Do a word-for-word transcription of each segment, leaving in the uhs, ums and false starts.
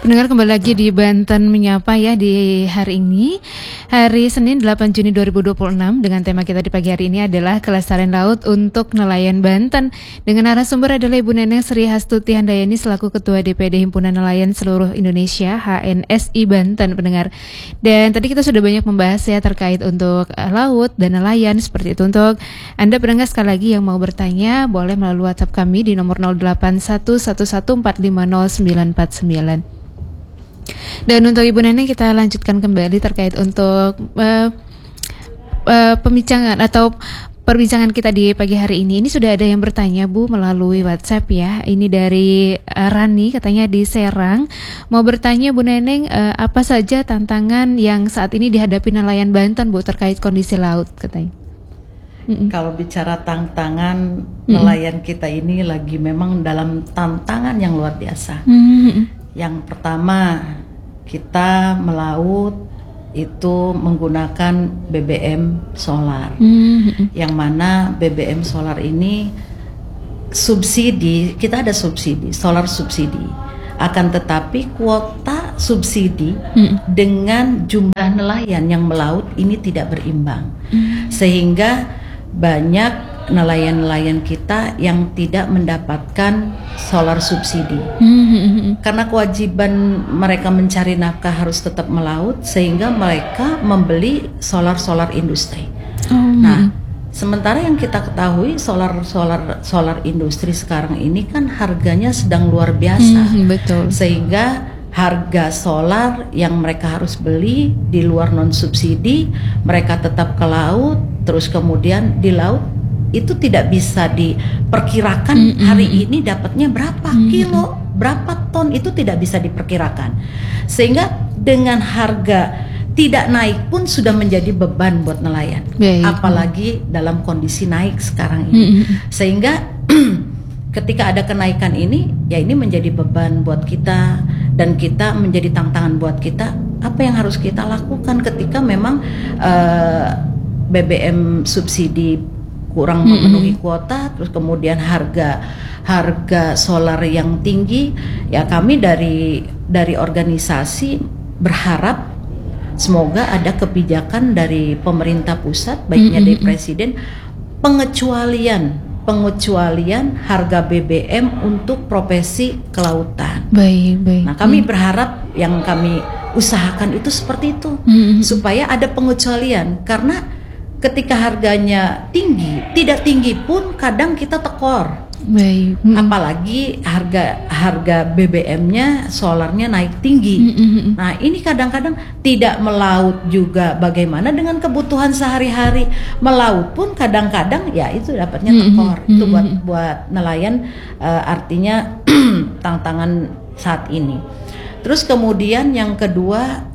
Pendengar, kembali lagi di Banten Menyapa ya di hari ini, hari Senin delapan Juni dua ribu dua puluh enam, dengan tema kita di pagi hari ini adalah kelestarian laut untuk nelayan Banten. Dengan narasumber adalah Ibu Neneng Sri Hastuti Handayani selaku Ketua D P D Himpunan Nelayan Seluruh Indonesia H N S I Banten, pendengar. Dan tadi kita sudah banyak membahas ya terkait untuk uh, laut dan nelayan seperti itu. Untuk Anda pendengar sekali lagi yang mau bertanya, boleh melalui WhatsApp kami di nomor nol delapan satu satu satu empat lima nol sembilan empat sembilan. Dan untuk Ibu Neneng kita lanjutkan kembali terkait untuk uh, uh, pembicaraan atau perbincangan kita di pagi hari ini. Ini sudah ada yang bertanya Bu melalui WhatsApp ya. Ini dari uh, Rani, katanya di Serang. Mau bertanya Bu Neneng, uh, apa saja tantangan yang saat ini dihadapi nelayan Banten Bu terkait kondisi laut, katanya. Mm-mm. Kalau bicara tantangan, mm-mm, nelayan kita ini lagi memang dalam tantangan yang luar biasa. Mm-mm. Yang pertama, kita melaut itu menggunakan B B M solar, mm-hmm, yang mana B B M solar ini subsidi, kita ada subsidi, solar subsidi. Akan tetapi kuota subsidi mm-hmm dengan jumlah nelayan yang melaut ini tidak berimbang, mm-hmm, sehingga banyak nelayan-nelayan kita yang tidak mendapatkan solar subsidi, mm-hmm, karena kewajiban mereka mencari nafkah harus tetap melaut, sehingga mereka membeli solar-solar industri. Oh. Nah, sementara yang kita ketahui solar-solar solar industri sekarang ini kan harganya sedang luar biasa, mm, betul. Sehingga harga solar yang mereka harus beli di luar non subsidi, mereka tetap ke laut, terus kemudian di laut itu tidak bisa diperkirakan, mm-hmm, hari ini dapatnya berapa, mm-hmm, kilo, berapa ton, itu tidak bisa diperkirakan. Sehingga dengan harga tidak naik pun sudah menjadi beban buat nelayan. Baik. Apalagi dalam kondisi naik sekarang ini. Mm-hmm. Sehingga ketika ada kenaikan ini, ya ini menjadi beban buat kita, dan kita menjadi tantangan buat kita. Apa yang harus kita lakukan ketika memang uh, B B M subsidi kurang memenuhi kuota, terus kemudian harga harga solar yang tinggi, ya kami dari dari organisasi berharap semoga ada kebijakan dari pemerintah pusat, baiknya dari presiden, pengecualian pengecualian harga B B M untuk profesi kelautan. Baik, baik. Nah, kami hmm. berharap yang kami usahakan itu seperti itu, hmm. supaya ada pengecualian, karena ketika harganya tinggi, tidak tinggi pun kadang kita tekor. Baik. Hmm. Apalagi harga harga B B M-nya, solarnya naik tinggi. Hmm. Nah, ini kadang-kadang tidak melaut juga bagaimana dengan kebutuhan sehari-hari. Melaut pun kadang-kadang ya itu dapatnya tekor. Hmm. Itu buat buat nelayan uh, artinya tantangan saat ini. Terus kemudian yang kedua,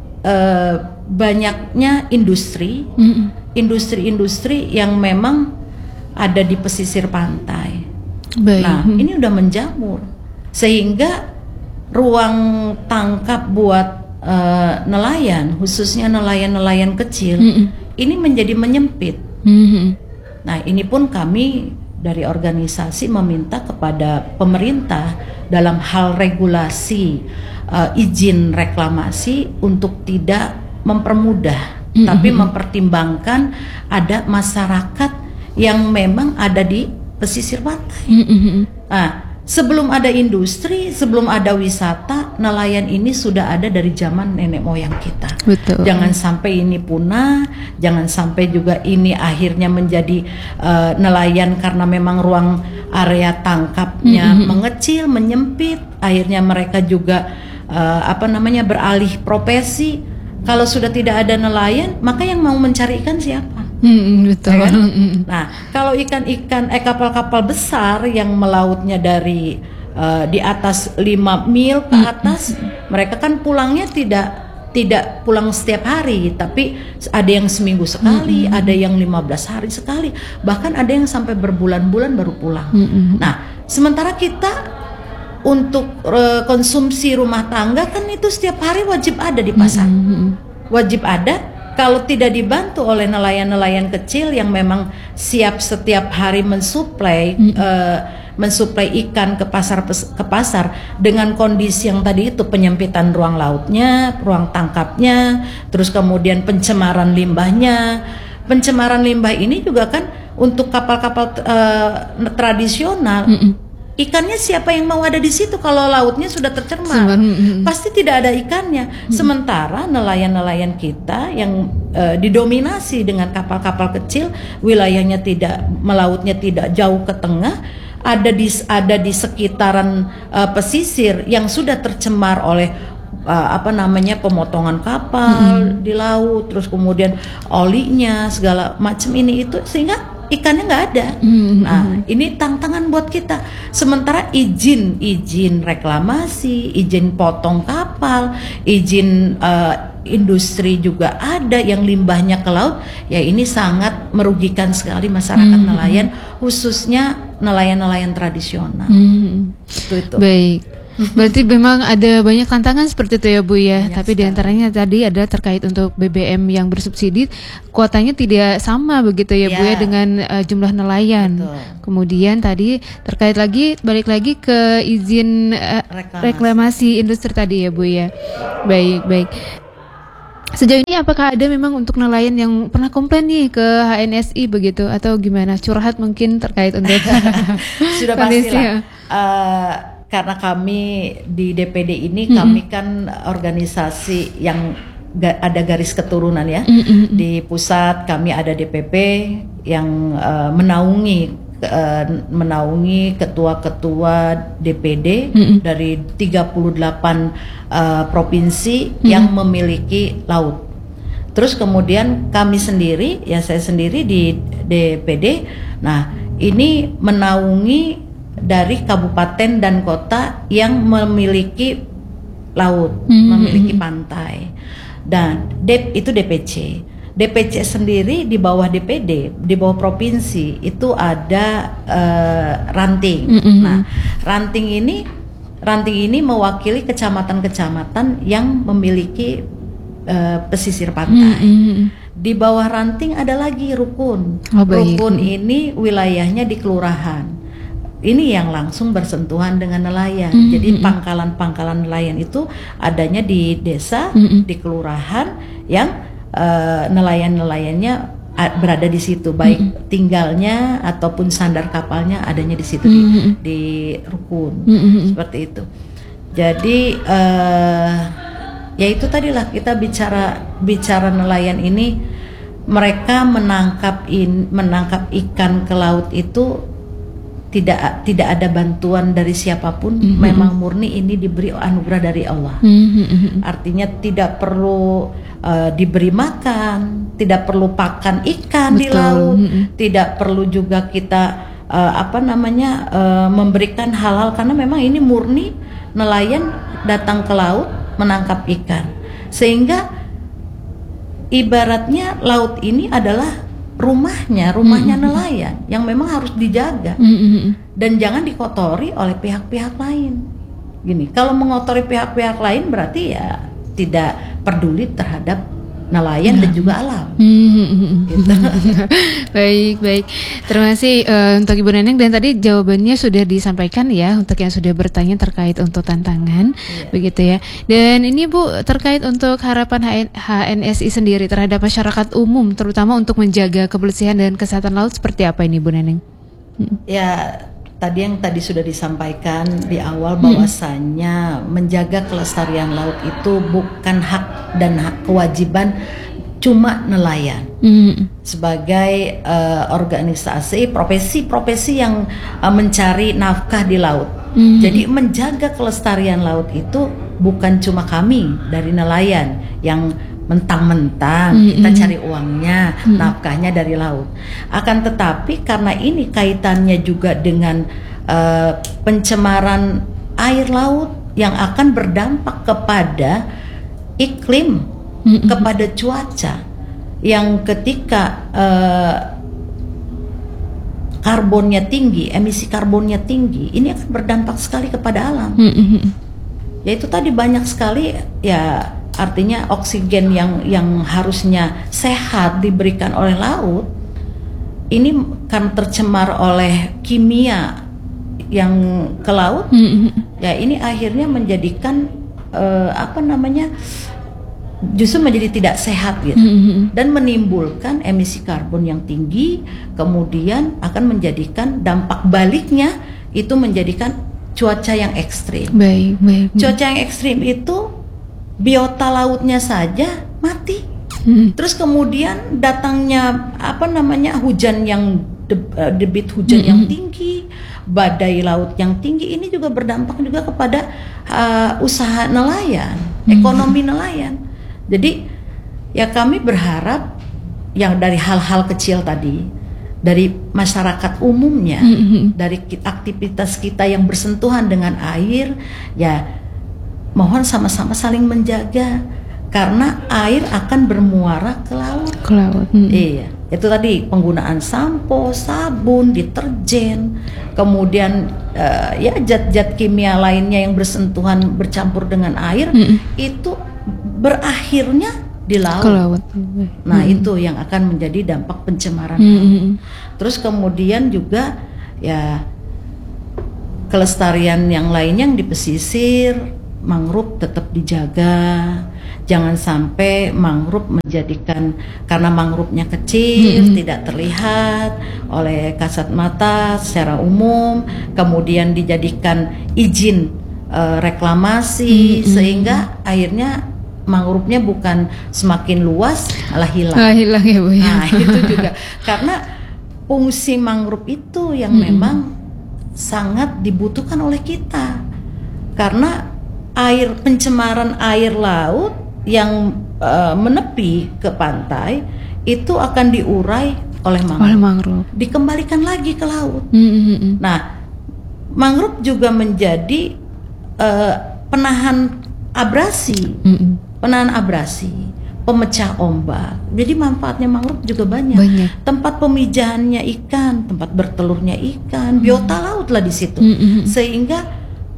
uh, banyaknya industri. Hmm. industri-industri yang memang ada di pesisir pantai. Baik. Nah, hmm. ini udah menjamur, sehingga ruang tangkap buat uh, nelayan, khususnya nelayan-nelayan kecil, hmm. ini menjadi menyempit. Hmm. Nah, ini pun kami dari organisasi meminta kepada pemerintah dalam hal regulasi uh, izin reklamasi untuk tidak mempermudah, Mm-hmm. tapi mempertimbangkan ada masyarakat yang memang ada di pesisir pantai. Mm-hmm. Nah, sebelum ada industri, sebelum ada wisata, nelayan ini sudah ada dari zaman nenek moyang kita. Betul. Jangan sampai ini punah, jangan sampai juga ini akhirnya menjadi uh, nelayan karena memang ruang area tangkapnya mm-hmm. mengecil, menyempit, akhirnya mereka juga uh, apa namanya beralih profesi. Kalau sudah tidak ada nelayan, maka yang mau mencari ikan siapa? Hmm, betul. Ya kan? Nah, kalau ikan-ikan, eh kapal-kapal besar yang melautnya dari uh, di atas lima mil ke atas, hmm. mereka kan pulangnya tidak tidak pulang setiap hari, tapi ada yang seminggu sekali, hmm. ada yang lima belas hari sekali, bahkan ada yang sampai berbulan-bulan baru pulang. Hmm. Nah, sementara kita untuk uh, konsumsi rumah tangga kan itu setiap hari wajib ada di pasar, mm-hmm. wajib ada. Kalau tidak dibantu oleh nelayan-nelayan kecil yang memang siap setiap hari mensuplai mm-hmm. uh, mensuplai ikan ke pasar ke pasar dengan kondisi yang tadi itu, penyempitan ruang lautnya, ruang tangkapnya, terus kemudian pencemaran limbahnya. Pencemaran limbah ini juga kan untuk kapal-kapal uh, tradisional. Mm-mm. Ikannya siapa yang mau ada di situ kalau lautnya sudah tercemar? Mm-hmm. Pasti tidak ada ikannya. Mm-hmm. Sementara nelayan-nelayan kita yang uh, didominasi dengan kapal-kapal kecil, wilayahnya tidak, melautnya tidak jauh ke tengah, ada di ada di sekitaran uh, pesisir yang sudah tercemar oleh uh, apa namanya pemotongan kapal mm-hmm. di laut, terus kemudian olinya segala macam ini itu, sehingga ikannya nggak ada. Mm-hmm. Nah, ini tantangan buat kita. Sementara izin izin reklamasi, izin potong kapal, izin uh, industri juga ada yang limbahnya ke laut. Ya ini sangat merugikan sekali masyarakat mm-hmm. nelayan, khususnya nelayan-nelayan tradisional. Mm-hmm. Itu itu. Baik. Berarti memang ada banyak tantangan seperti itu ya Bu ya. Banyak Tapi sekali. Diantaranya tadi ada terkait untuk B B M yang bersubsidi, kuotanya tidak sama begitu ya, ya. Bu ya dengan uh, jumlah nelayan. Betul. Kemudian tadi terkait lagi balik lagi ke izin uh, reklamasi. reklamasi industri tadi ya Bu ya. Baik baik. Sejauh ini apakah ada memang untuk nelayan yang pernah komplain nih ke H N S I begitu atau gimana, curhat mungkin terkait untuk sudah pastilah. Uh, karena kami di D P D ini mm-hmm. kami kan organisasi yang ga, ada garis keturunan ya. Mm-hmm. Di pusat kami ada D P P yang uh, menaungi uh, menaungi ketua-ketua D P D mm-hmm. dari tiga puluh delapan uh, provinsi mm-hmm. yang memiliki laut. Terus kemudian kami sendiri, ya saya sendiri di D P D. Nah, ini menaungi dari kabupaten dan kota yang memiliki laut, mm-hmm. memiliki pantai. Dan D, itu D P C. D P C sendiri di bawah D P D, di bawah provinsi itu ada uh, ranting. Mm-hmm. Nah, ranting ini ranting ini mewakili kecamatan-kecamatan yang memiliki uh, pesisir pantai. Mm-hmm. Di bawah ranting ada lagi rukun. Oh, rukun ini wilayahnya di kelurahan. Ini yang langsung bersentuhan dengan nelayan. Mm-hmm. Jadi pangkalan-pangkalan nelayan itu adanya di desa, mm-hmm. di kelurahan yang uh, nelayan-nelayannya berada di situ, baik mm-hmm. tinggalnya ataupun sandar kapalnya adanya di situ, mm-hmm. di, di rukun, mm-hmm. seperti itu. Jadi uh, ya itu tadilah kita bicara bicara nelayan ini, mereka menangkap in, menangkap ikan ke laut itu tidak tidak ada bantuan dari siapapun, mm-hmm. memang murni ini diberi anugerah dari Allah. Mm-hmm. Artinya tidak perlu uh, diberi makan, tidak perlu pakan ikan. Betul. Di laut, mm-hmm. tidak perlu juga kita uh, apa namanya uh, memberikan halal, karena memang ini murni nelayan datang ke laut menangkap ikan, sehingga ibaratnya laut ini adalah rumahnya, rumahnya mm-hmm. nelayan yang memang harus dijaga, mm-hmm. dan jangan dikotori oleh pihak-pihak lain. Gini, kalau mengotori pihak-pihak lain berarti ya tidak peduli terhadap nelayan, nah. dan juga alam. Mm-hmm. Gitu. Baik, baik. Terima kasih uh, untuk Ibu Neneng, dan tadi jawabannya sudah disampaikan ya untuk yang sudah bertanya terkait untuk tantangan, yeah. begitu ya. Dan ini Bu terkait untuk harapan H N S I sendiri terhadap masyarakat umum, terutama untuk menjaga kebersihan dan kesehatan laut, seperti apa ini Bu Neneng? Hmm. Ya. Tadi yang tadi sudah disampaikan di awal bahwasannya hmm. menjaga kelestarian laut itu bukan hak dan hak kewajiban cuma nelayan. Hmm. Sebagai uh, organisasi profesi-profesi yang uh, mencari nafkah di laut. Hmm. Jadi menjaga kelestarian laut itu bukan cuma kami dari nelayan yang mentang-mentang mm-hmm. kita cari uangnya, mm-hmm. nafkahnya dari laut. Akan tetapi karena ini kaitannya juga dengan uh, pencemaran air laut yang akan berdampak kepada iklim, mm-hmm. kepada cuaca, yang ketika uh, karbonnya tinggi, emisi karbonnya tinggi, ini akan berdampak sekali kepada alam. Mm-hmm. Yaitu tadi banyak sekali ya. Artinya oksigen yang yang harusnya sehat diberikan oleh laut ini kan tercemar oleh kimia yang ke laut, mm-hmm. ya ini akhirnya menjadikan uh, apa namanya justru menjadi tidak sehat gitu, mm-hmm. dan menimbulkan emisi karbon yang tinggi, kemudian akan menjadikan dampak baliknya itu menjadikan cuaca yang ekstrim. Baik, baik. Cuaca yang ekstrim itu biota lautnya saja mati. Mm-hmm. Terus kemudian datangnya apa namanya hujan yang de, debit hujan mm-hmm. yang tinggi, badai laut yang tinggi, ini juga berdampak juga kepada uh, usaha nelayan, mm-hmm. ekonomi nelayan. Jadi ya kami berharap yang dari hal-hal kecil tadi, dari masyarakat umumnya, mm-hmm. dari aktivitas kita yang bersentuhan dengan air, ya mohon sama-sama saling menjaga karena air akan bermuara ke laut. Ke laut. Mm-hmm. Iya, itu tadi penggunaan sampo, sabun, deterjen, kemudian uh, ya zat-zat kimia lainnya yang bersentuhan bercampur dengan air, mm-hmm. itu berakhirnya di laut. laut. Nah, hmm. itu yang akan menjadi dampak pencemaran hmm. laut. Terus kemudian juga ya kelestarian yang lainnya yang di pesisir, mangrove tetap dijaga. Jangan sampai mangrove menjadikan, karena mangrove-nya kecil, hmm. tidak terlihat oleh kasat mata secara umum, kemudian dijadikan izin uh, reklamasi, hmm. sehingga akhirnya mangrove-nya bukan semakin luas malah hilang. Ah, hilang ya Bu ya. Nah, itu juga karena fungsi mangrove itu yang hmm. memang sangat dibutuhkan oleh kita. Karena air pencemaran air laut yang uh, menepi ke pantai itu akan diurai oleh mangrove. Oleh mangrove. Dikembalikan lagi ke laut. Hmm. Nah, mangrove juga menjadi uh, penahan abrasi. Hmm. Penahan abrasi, pemecah ombak. Jadi manfaatnya mangrove juga banyak. banyak. Tempat pemijahannya ikan, tempat bertelurnya ikan, biota mm. laut lah di situ. Mm-hmm. Sehingga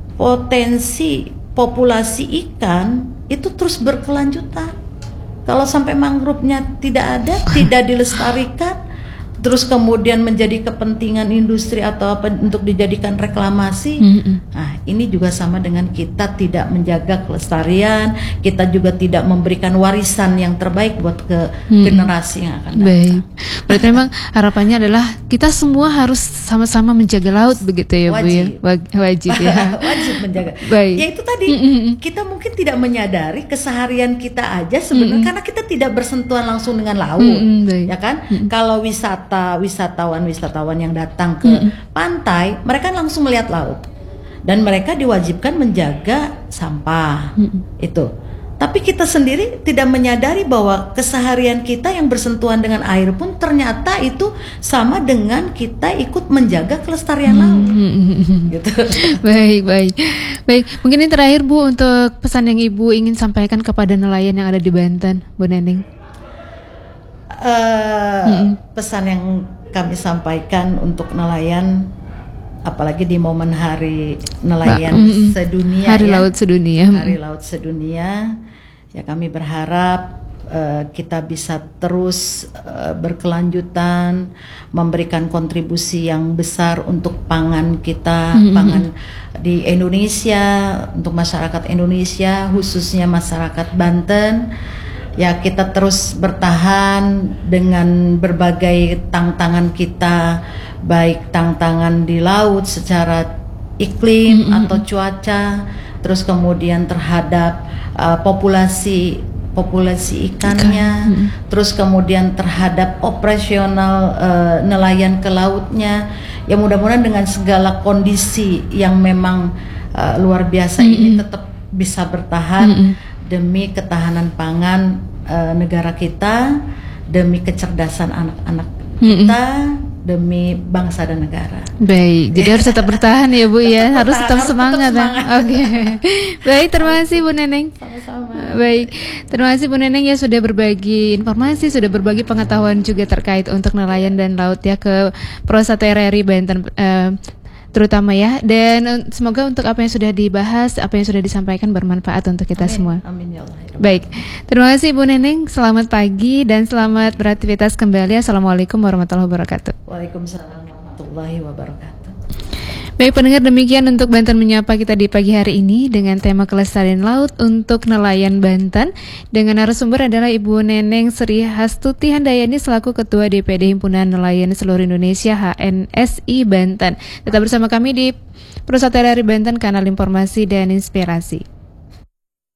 potensi populasi ikan itu terus berkelanjutan. Kalau sampai mangrove-nya tidak ada, tidak dilestarikan, terus kemudian menjadi kepentingan industri atau apa untuk dijadikan reklamasi, mm-hmm. nah ini juga sama dengan kita tidak menjaga kelestarian, kita juga tidak memberikan warisan yang terbaik buat ke mm-hmm. generasi yang akan datang. Baik, berarti memang harapannya adalah kita semua harus sama-sama menjaga laut begitu ya Bu ya? Wajib ya. Wajib menjaga. Baik. Ya itu tadi, mm-hmm. kita mungkin tidak menyadari keseharian kita aja sebenarnya, mm-hmm. karena kita tidak bersentuhan langsung dengan laut, mm-hmm. ya kan? Mm-hmm. Kalau wisata wisatawan-wisatawan yang datang ke mm-hmm. pantai, mereka langsung melihat laut dan mereka diwajibkan menjaga sampah, mm-hmm. itu. Tapi kita sendiri tidak menyadari bahwa keseharian kita yang bersentuhan dengan air pun ternyata itu sama dengan kita ikut menjaga kelestarian laut. Mm-hmm. Gitu. Baik, baik, baik. Mungkin ini terakhir Bu untuk pesan yang Ibu ingin sampaikan kepada nelayan yang ada di Banten, Bu Neneng. Uh, mm-hmm. Pesan yang kami sampaikan untuk nelayan, apalagi di momen Hari Nelayan mm-hmm. Sedunia, Hari ya, Laut Sedunia, Hari Laut Sedunia, ya kami berharap uh, kita bisa terus uh, berkelanjutan, memberikan kontribusi yang besar untuk pangan kita, mm-hmm. pangan di Indonesia, untuk masyarakat Indonesia, khususnya masyarakat Banten. Ya kita terus bertahan dengan berbagai tantangan kita, baik tantangan di laut secara iklim mm-hmm. atau cuaca, terus kemudian terhadap uh, populasi populasi ikannya, mm-hmm. terus kemudian terhadap operasional uh, nelayan ke lautnya. Ya mudah-mudahan dengan segala kondisi yang memang uh, luar biasa mm-hmm. ini tetap bisa bertahan. Mm-hmm. Demi ketahanan pangan e, negara kita, demi kecerdasan anak-anak kita, mm-hmm. demi bangsa dan negara. Baik, jadi harus tetap bertahan ya Bu ya, tetap harus bertahan, tetap harus semangat. tetap semangat. Oke, okay. Baik, terima kasih Bu Neneng. Sama-sama. Baik, terima kasih Bu Neneng ya sudah berbagi informasi, sudah berbagi pengetahuan juga terkait untuk nelayan dan laut ya ke Prosat R R I Banten. Uh, terutama ya, dan semoga untuk apa yang sudah dibahas, apa yang sudah disampaikan bermanfaat untuk kita Amin. semua. Amin ya Allah. Baik, terima kasih Bu Neneng, selamat pagi dan selamat beraktivitas kembali. Assalamualaikum warahmatullahi wabarakatuh. Waalaikumsalam warahmatullahi wabarakatuh. Baik pendengar, demikian untuk Banten Menyapa kita di pagi hari ini dengan tema kelestarian laut untuk nelayan Banten. Dengan narasumber adalah Ibu Neneng Sri Hastuti Handayani selaku Ketua D P D Himpunan Nelayan Seluruh Indonesia H N S I Banten. Tetap bersama kami di Pusat Dari Banten, kanal informasi dan inspirasi.